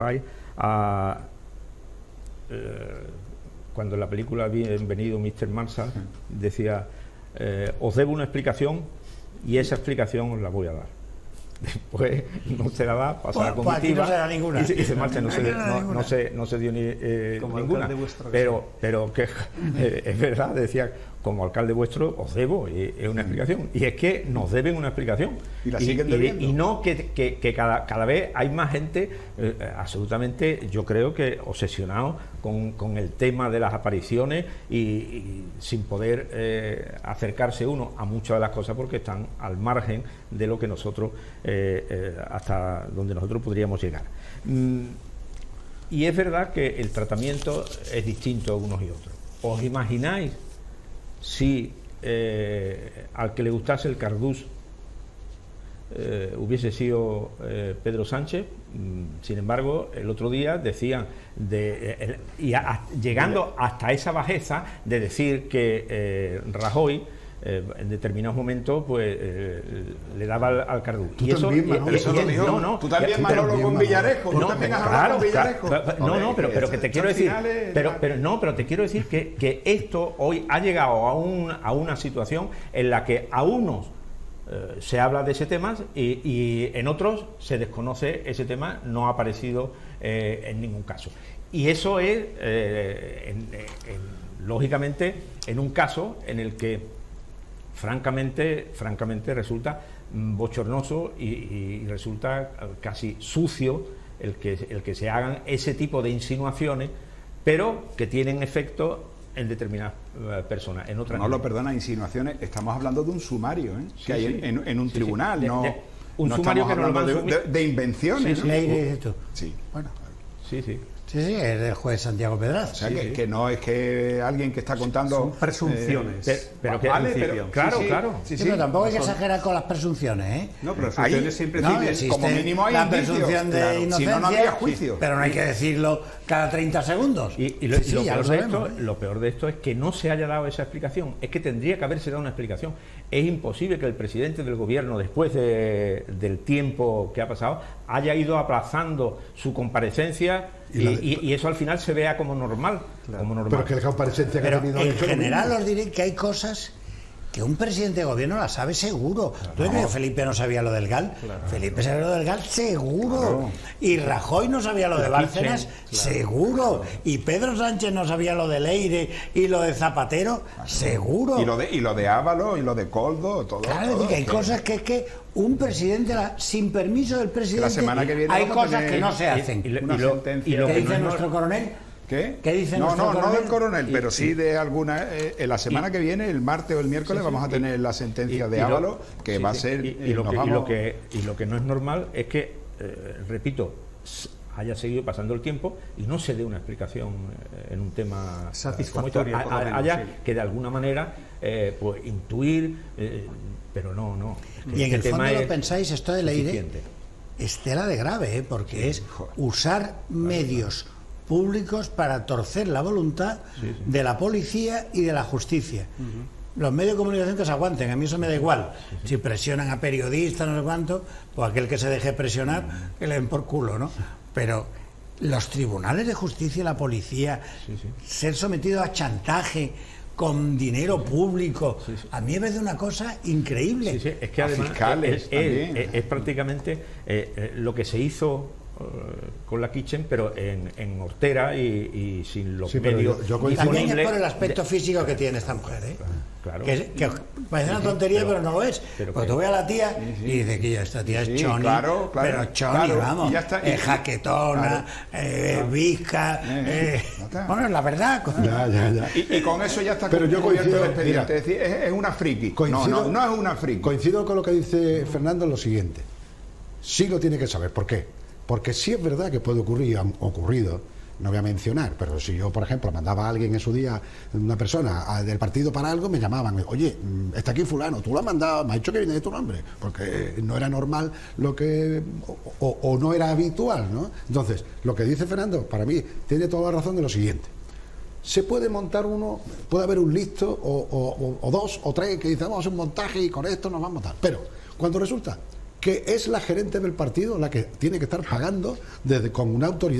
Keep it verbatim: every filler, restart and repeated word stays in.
a, eh, cuando en la película Bienvenido mister Marshall decía eh, os debo una explicación y esa explicación os la voy a dar. Después no se la da, pasa la comitiva, no se da ninguna. y, se, y se marcha, no, no, se, no, no, se, no se dio ni eh, ninguna, pero, pero que eh, es verdad, decía, como alcalde vuestro os debo eh, una explicación, y es que nos deben una explicación, y, la siguen y, y, y no que, que, que cada, cada vez hay más gente eh, absolutamente, yo creo que obsesionado con, con el tema de las apariciones y, y sin poder eh, acercarse uno a muchas de las cosas porque están al margen de lo que nosotros eh, eh, hasta donde nosotros podríamos llegar. Mm, y es verdad que el tratamiento es distinto a unos y otros. ¿Os imagináis si eh, al que le gustase el Cardús eh, hubiese sido eh, Pedro Sánchez? Mm, sin embargo, el otro día decían de, eh, y a, llegando hasta esa bajeza de decir que eh, Rajoy Eh, en determinados momentos pues eh, le daba al, al Cardús. Y eso, también, y, y, eso y, no, no, tú también Manolo con Villarejo, no, también has hablado con Villarejo. No, no, pero, pero que te quiero decir, pero, pero no, pero te quiero decir que, que esto hoy ha llegado a, un, a una situación en la que a unos eh, se habla de ese tema y, y en otros se desconoce ese tema, no ha aparecido eh, en ningún caso. Y eso es, eh, en, en, lógicamente, en un caso en el que Francamente, francamente resulta bochornoso y, y resulta casi sucio el que, el que se hagan ese tipo de insinuaciones, pero que tienen efecto en determinadas uh, personas. En otras no, no lo perdona, insinuaciones, estamos hablando de un sumario ¿eh? Sí, que hay sí. en, en un sí, tribunal, sí. De, no, de, un no sumario que no lo de, de, de invenciones. Sí, sí. ¿no? ¿Qué dices Sí. Bueno. Sí, sí. Sí, sí, es del juez Santiago Pedraz. O sea, sí, que, sí. que no es que alguien que está contando... Son presunciones. Eh, pero, pero que vale, pero, claro, sí, sí, claro. Sí, Sí, sí, pero tampoco hay que son... exagerar con las presunciones, ¿eh? No, pero presunciones Ahí, siempre no, siguen. existe como mínimo hay la indicios, presunción de claro. inocencia, Si no, no habría juicio. pero no hay que decirlo cada treinta segundos. Y, y, lo, sí, y lo, sí, peor lo de sabemos, esto, ¿eh? lo peor de esto es que no se haya dado esa explicación. Es que tendría que haberse dado una explicación. Es imposible que el presidente del gobierno, después de, del tiempo que ha pasado, haya ido aplazando su comparecencia y, y, y, y eso al final se vea como normal. Claro. Como normal. Pero que la comparecencia que pero ha tenido en general os diré que hay cosas que un presidente de gobierno la sabe seguro. Claro. ¿Tú crees que Felipe no sabía lo del G A L? Claro. Felipe sabía lo del G A L seguro. Claro. Y Rajoy no sabía lo de Bárcenas claro. seguro. Claro. Y Pedro Sánchez no sabía lo de Leire y lo de Zapatero claro. seguro. Y lo de, y lo de Ábalos y lo de Coldo, todo. Claro, todo, que hay que... cosas que es que un presidente, la, sin permiso del presidente, la semana que viene hay cosas que no se hacen. Y, y, una y lo, sentencia. Y lo ¿Qué dice no nuestro coronel? ¿Qué? ¿Qué dice no, nuestro no, coronel? no del coronel, y, pero sí y, de alguna... Eh, en la semana y, que viene, el martes o el miércoles, sí, sí, vamos a tener y, la sentencia y, de Ábalos, que sí, va a ser... Y, y, lo que, vamos... y, lo que, y lo que no es normal es que, eh, repito, haya seguido pasando el tiempo y no se dé una explicación eh, en un tema satisfactoria, como esto, haya sí. que de alguna manera eh, pues intuir, eh, pero no, no. Es que y en este el fondo lo pensáis, esto de Leire es tela de grave, ¿eh? porque sí, es joder. usar medios públicos para torcer la voluntad sí, sí. de la policía y de la justicia. Uh-huh. Los medios de comunicación que se aguanten, a mí eso me da igual. Sí, sí. Si presionan a periodistas, no sé cuánto, pues aquel que se deje presionar, uh-huh. que le den por culo, ¿no? Pero los tribunales de justicia y la policía, sí, sí. ser sometidos a chantaje con dinero público, sí, sí. a mí me parece una cosa increíble. Sí, sí. Es que además es, es, es, es prácticamente eh, eh, lo que se hizo con la Kitchen, pero en, en hortera y, y sin los sí, medios yo, yo también es por el aspecto de... físico que tiene esta mujer, ¿eh? Claro. Que, que parece una tontería, pero, pero no lo es. Pero Cuando tú ves a la tía sí, sí. y dices que ya esta tía es sí, choni, claro, claro, pero choni, claro, vamos, es jaquetona, claro. eh, claro. visca, eh, eh, no bueno, es la verdad. Ya, ya, ya. Y, y con eso ya está pero yo coincido, el expediente, es decir, es, es una friki. Coincido, no, no, no es una friki. Coincido con lo que dice Fernando en lo siguiente. Sí lo tiene que saber. ¿Por qué? Porque sí es verdad que puede ocurrir, ha ocurrido, no voy a mencionar, pero si yo, por ejemplo, mandaba a alguien en su día, una persona a, del partido para algo, me llamaban, oye, está aquí fulano, tú lo has mandado, me ha dicho que viene de tu nombre, porque no era normal lo que, o, o, o no era habitual, ¿no? Entonces, lo que dice Fernando, para mí, tiene toda la razón de lo siguiente. Se puede montar uno, puede haber un listo, o, o, o dos o tres que dicen, vamos a hacer un montaje y con esto nos vamos a montar, pero cuando resulta que es la gerente del partido la que tiene que estar pagando desde, con una autoridad